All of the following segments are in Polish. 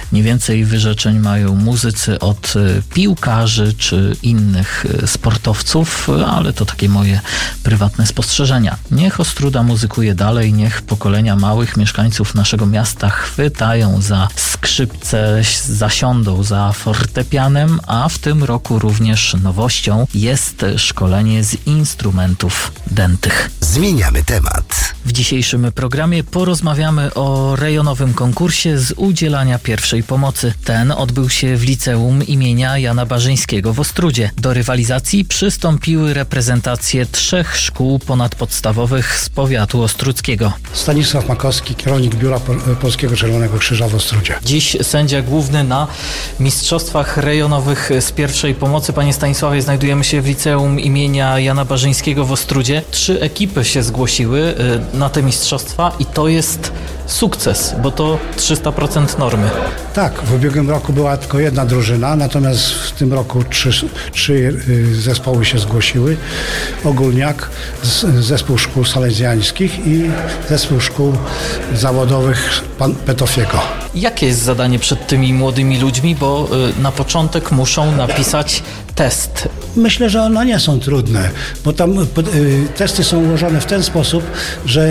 Nie więcej wyrzeczeń mają muzycy od piłkarzy czy innych sportowców, ale to takie moje prywatne spostrzeżenia. Niech Ostróda muzykuje dalej, niech pokolenia małych mieszkańców naszego miasta chwytają za skrzypce, zasiądą za fortepianem, a w tym roku również nowością jest szkolenie z instrumentów dętych. Zmieniamy temat. W dzisiejszym programie porozmawiamy o rejonowym konkursie z udzielania pierwszej pomocy. Ten odbył się w liceum imienia Jana Barzyńskiego w Ostródzie. Do rywalizacji przystąpiły reprezentacje 3 szkół ponadpodstawowych z powiatu ostródzkiego. Stanisław Makowski, kierownik Biura Polskiego Czerwonego Krzyża w Ostródzie. Dziś sędzia główny na mistrzostwach rejonowych z pierwszej pomocy. Panie Stanisławie, znajdujemy się w liceum imienia Jana Barzyńskiego w Ostródzie. 3 ekipy się zgłosiły na te mistrzostwa i to jest sukces, bo to 300% normy. Tak, w ubiegłym roku była tylko jedna drużyna, natomiast w tym roku 3 zespoły się zgłosiły. Ogólniak, zespół szkół salezjańskich i zespół szkół zawodowych pan Petofiego. Jakie jest zadanie przed tymi młodymi ludźmi, bo na początek muszą napisać test? Myślę, że one nie są trudne, bo tam testy są ułożone w ten sposób, że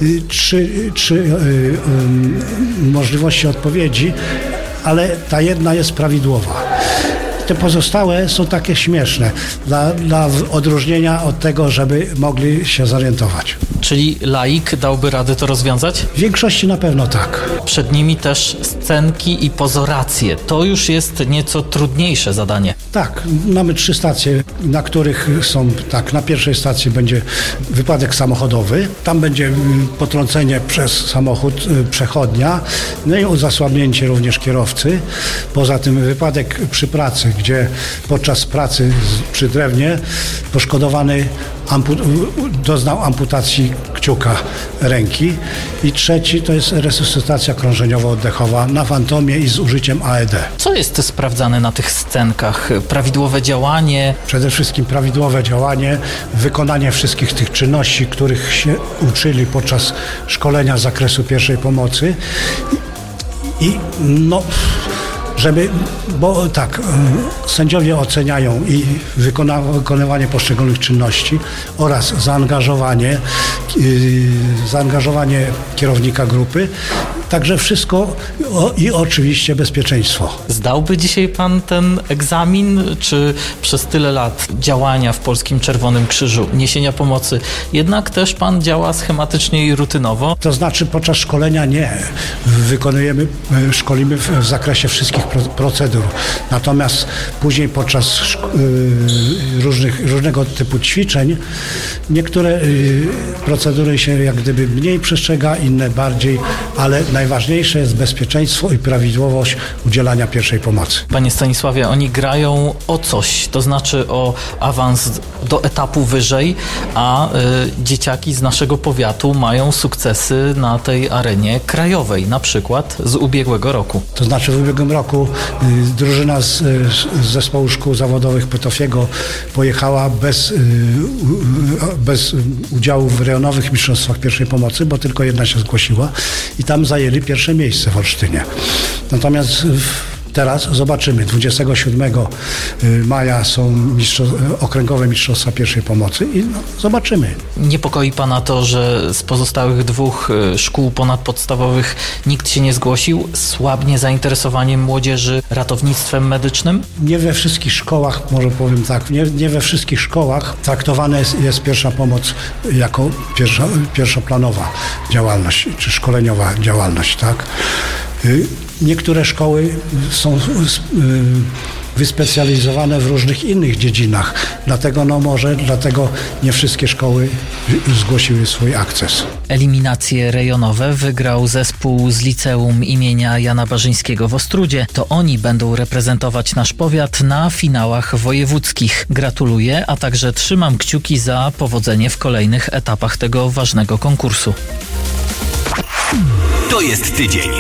3 możliwości odpowiedzi, ale ta jedna jest prawidłowa. Te pozostałe są takie śmieszne dla odróżnienia od tego, żeby mogli się zorientować. Czyli laik dałby radę to rozwiązać? W większości na pewno tak. Przed nimi też scenki i pozoracje. To już jest nieco trudniejsze zadanie. Tak, mamy 3 stacje, na których są, tak, na pierwszej stacji będzie wypadek samochodowy, tam będzie potrącenie przez samochód przechodnia, no i zasłabnięcie również kierowcy. Poza tym wypadek przy pracy, gdzie podczas pracy przy drewnie poszkodowany doznał amputacji kciuka ręki. I 3 to jest resuscytacja krążeniowo-oddechowa na fantomie i z użyciem AED. Co jest sprawdzane na tych scenkach? Prawidłowe działanie? Przede wszystkim prawidłowe działanie, wykonanie wszystkich tych czynności, których się uczyli podczas szkolenia z zakresu pierwszej pomocy. Bo tak, sędziowie oceniają i wykonywanie poszczególnych czynności oraz zaangażowanie kierownika grupy, także wszystko i oczywiście bezpieczeństwo. Zdałby dzisiaj pan ten egzamin, czy przez tyle lat działania w Polskim Czerwonym Krzyżu, niesienia pomocy, jednak też pan działa schematycznie i rutynowo? To znaczy podczas szkolenia nie. Szkolimy w zakresie wszystkich procedur. Natomiast później podczas różnego typu ćwiczeń niektóre procedury się jak gdyby mniej przestrzega, inne bardziej, ale najważniejsze jest bezpieczeństwo i prawidłowość udzielania pierwszej pomocy. Panie Stanisławie, oni grają o coś, to znaczy o awans do etapu wyżej, a dzieciaki z naszego powiatu mają sukcesy na tej arenie krajowej, na przykład z ubiegłego roku. To znaczy w ubiegłym roku drużyna z zespołu szkół zawodowych Petofiego pojechała bez udziału w rejonowych mistrzostwach pierwszej pomocy, bo tylko jedna się zgłosiła i tam zajęli pierwsze miejsce w Olsztynie. Natomiast teraz zobaczymy. 27 maja są okręgowe mistrzostwa pierwszej pomocy i zobaczymy. Niepokoi pana to, że z pozostałych 2 szkół ponadpodstawowych nikt się nie zgłosił? Słabnie zainteresowanie młodzieży ratownictwem medycznym? Nie we wszystkich szkołach, może powiem tak, nie we wszystkich szkołach traktowana jest pierwsza pomoc jako pierwszoplanowa działalność, czy szkoleniowa działalność, tak? Niektóre szkoły są wyspecjalizowane w różnych innych dziedzinach, dlatego nie wszystkie szkoły zgłosiły swój akces. Eliminacje rejonowe wygrał zespół z liceum imienia Jana Barzyńskiego w Ostródzie. To oni będą reprezentować nasz powiat na finałach wojewódzkich. Gratuluję, a także trzymam kciuki za powodzenie w kolejnych etapach tego ważnego konkursu. To jest tydzień.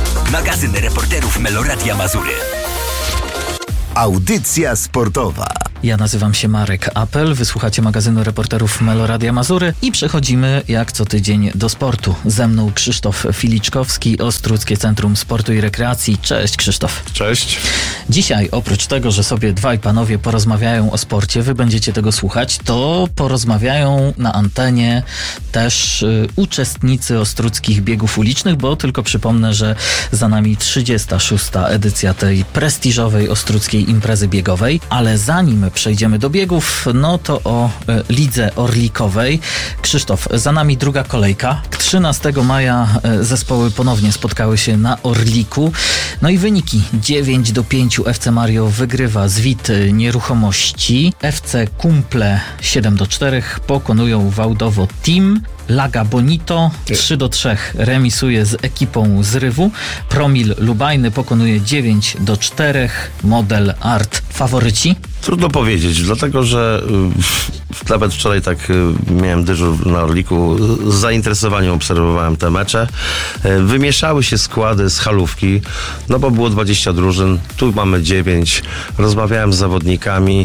Magazyn reporterów Meloradia Mazury. Audycja sportowa. Ja nazywam się Marek Apel, wysłuchacie magazynu reporterów Meloradia Mazury i przechodzimy jak co tydzień do sportu. Ze mną Krzysztof Filiczkowski, Ostródzkie Centrum Sportu i Rekreacji. Cześć Krzysztof. Cześć. Dzisiaj oprócz tego, że sobie dwaj panowie porozmawiają o sporcie, wy będziecie tego słuchać, to porozmawiają na antenie też uczestnicy Ostródzkich Biegów Ulicznych, bo tylko przypomnę, że za nami 36. edycja tej prestiżowej ostródzkiej imprezy biegowej, ale zanim przejdziemy do biegów, no to o lidze orlikowej. Krzysztof, za nami druga kolejka. 13 maja zespoły ponownie spotkały się na Orliku. No i wyniki 9-5 FC Mario wygrywa Zwit Nieruchomości. FC Kumple 7-4 pokonują Wałdowo Team. Laga Bonito 3-3 remisuje z ekipą Zrywu. Promil Lubajny pokonuje 9-4. Model Art. Faworyci? Trudno powiedzieć, dlatego że nawet wczoraj tak miałem dyżur na Orliku, z zainteresowaniem obserwowałem te mecze. Wymieszały się składy z halówki, no bo było 20 drużyn, tu mamy 9. Rozmawiałem z zawodnikami,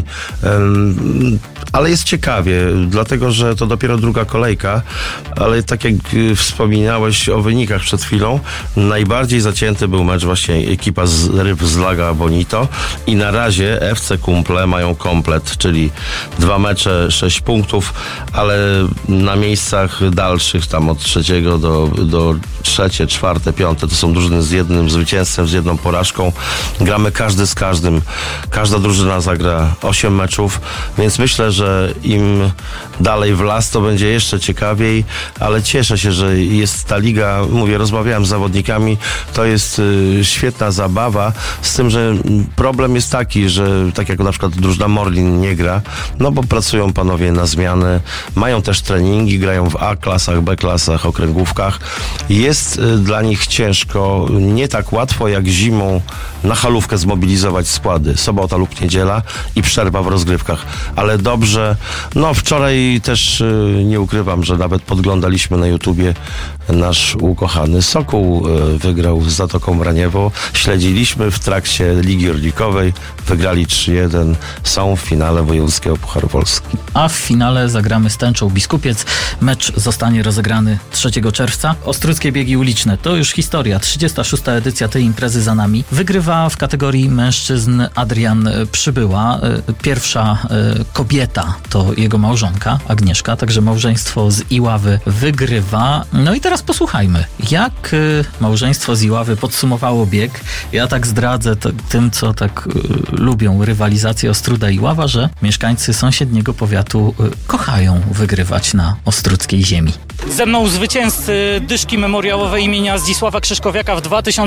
ale jest ciekawie, dlatego że to dopiero druga kolejka, ale tak jak wspominałeś o wynikach przed chwilą, najbardziej zacięty był mecz właśnie ekipa z Ryb z Laga Bonito i na razie FC Kumple mają komplet, czyli 2 mecze, 6 punktów, ale na miejscach dalszych, tam od 3 do 3, 4, 5, to są drużyny z jednym zwycięstwem, z jedną porażką. Gramy każdy z każdym. Każda drużyna zagra 8 meczów, więc myślę, że im dalej w las, to będzie jeszcze ciekawiej, ale cieszę się, że jest ta liga. Mówię, rozmawiałem z zawodnikami, to jest świetna zabawa, z tym, że problem jest taki, że tak jak na przykład drużyna Morlin nie gra, no bo pracują panowie na zmiany, mają też treningi, grają w A-klasach, B-klasach, okręgówkach. Jest dla nich ciężko, nie tak łatwo jak zimą na halówkę zmobilizować składy. Sobota lub niedziela i przerwa w rozgrywkach. Ale dobrze, no wczoraj też nie ukrywam, że nawet podglądaliśmy na YouTubie, nasz ukochany Sokół wygrał z Zatoką Braniewo. Śledziliśmy w trakcie Ligi Orlikowej, wygrali 3-1, są w finale Wojewódzkiego Pucharu Polski. A w finale zagramy z Tęczą Biskupiec. Mecz zostanie rozegrany 3 czerwca. Ostródzkie Biegi Uliczne to już historia. 36. edycja tej imprezy za nami. Wygrywa w kategorii mężczyzn Adrian Przybyła. Pierwsza kobieta to jego małżonka Agnieszka, także małżeństwo z Iławy wygrywa. No i teraz posłuchajmy, jak małżeństwo z Iławy podsumowało bieg. Ja tak zdradzę tym, co tak lubią rywalizację Ostróda i Iława, że mieszkańcy sąsiedniego powiatu kochają wygrywać na ostródzkiej ziemi. Ze mną zwycięzcy dyszki memoriałowej imienia Zdzisława Krzyżkowiaka w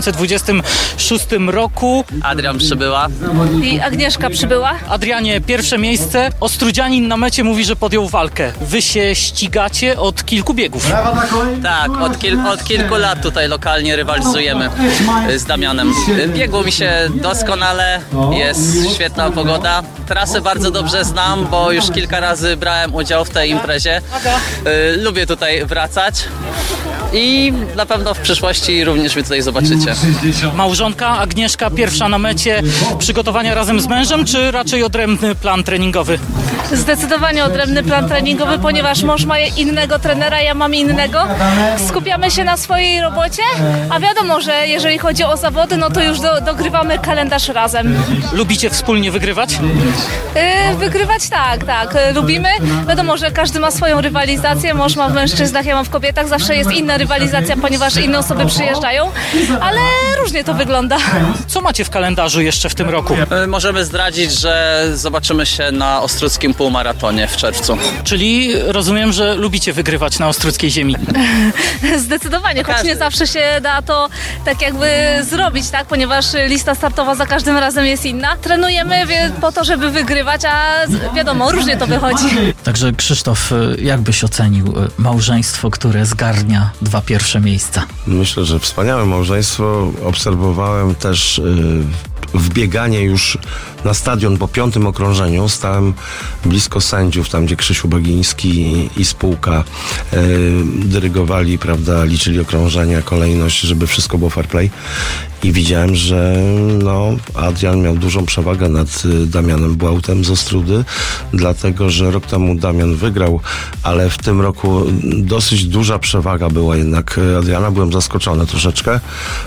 2026 roku. Adrian Przybyła. I Agnieszka Przybyła. Adrianie, pierwsze miejsce. Ostródzianin na mecie mówi, że podjął walkę. Wy się ścigacie od kilku biegów. Tak, od kilku lat tutaj lokalnie rywalizujemy z Damianem. Biegło mi się doskonale, jest świetna pogoda. Trasę bardzo dobrze znam, bo już kilka razy brałem udział w tej imprezie. Lubię tutaj wracać i na pewno w przyszłości również mnie tutaj zobaczycie. Małżonka Agnieszka pierwsza na mecie. Przygotowania razem z mężem, czy raczej odrębny plan treningowy? Zdecydowanie odrębny plan treningowy, ponieważ mąż ma innego trenera, ja mam innego. Skupiamy się na swojej robocie, a wiadomo, że jeżeli chodzi o zawody, no to już dogrywamy kalendarz razem. Lubicie wspólnie wygrywać? Wygrywać tak. Lubimy. Wiadomo, że każdy ma swoją rywalizację. Mąż ma w mężczyznach, ja mam w kobietach. Zawsze jest inna rywalizacja, ponieważ inne osoby przyjeżdżają, ale różnie to wygląda. Co macie w kalendarzu jeszcze w tym roku? Możemy zdradzić, że zobaczymy się na Ostródzkim półmaratonie w czerwcu. Czyli rozumiem, że lubicie wygrywać na ostródzkiej ziemi. Zdecydowanie, choć nie zawsze się da to tak jakby zrobić, tak? Ponieważ lista startowa za każdym razem jest inna. Trenujemy po to, żeby wygrywać, a wiadomo, różnie to wychodzi. Także Krzysztof, jak byś ocenił małżeństwo, które zgarnia 2 pierwsze miejsca? Myślę, że wspaniałe małżeństwo. Obserwowałem też wbieganie już na stadion po 5. okrążeniu. Stałem blisko sędziów, tam gdzie Krzysiu Bagiński i spółka dyrygowali, prawda, liczyli okrążenia, kolejność, żeby wszystko było fair play. I widziałem, że Adrian miał dużą przewagę nad Damianem Błautem z Ostródy, dlatego, że rok temu Damian wygrał, ale w tym roku dosyć duża przewaga była jednak Adriana. Byłem zaskoczony troszeczkę.